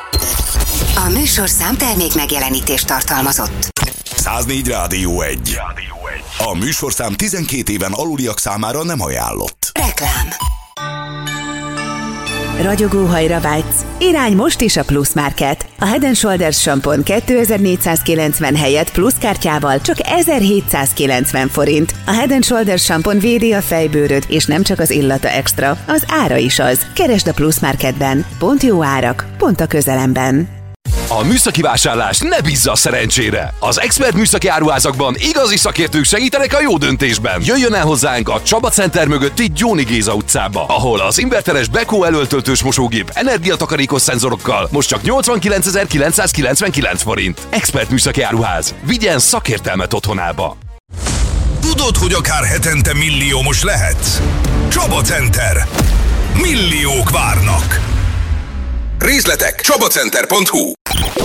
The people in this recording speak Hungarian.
A műsorszám termék megjelenítést tartalmazott. 104 Rádió 1. A műsorszám 12 éven aluliak számára nem ajánlott. Reklám. Ragyogóhajra vágysz? Irány most is a Plus Market. A Head & Shoulders sampon 2490 helyett pluszkártyával csak 1790 forint. A Head & Shoulders sampon védi a fejbőröd, és nem csak az illata extra, az ára is az. Keresd a Plus Marketben. Pont jó árak, pont a közelemben. A műszaki vásárlás ne bízza a szerencsére! Az Expert műszaki áruházakban igazi szakértők segítenek a jó döntésben. Jöjjön el hozzánk a Csaba Center mögötti Gyóni Géza utcába, ahol az inverteres Beko elöltöltős mosógép energiatakarékos szenzorokkal most csak 89.999 forint. Expert műszaki áruház. Vigyen szakértelmet otthonába! Tudod, hogy akár hetente milliómos lehetsz? Csaba Center. Milliók várnak! Részletek csabacenter.hu.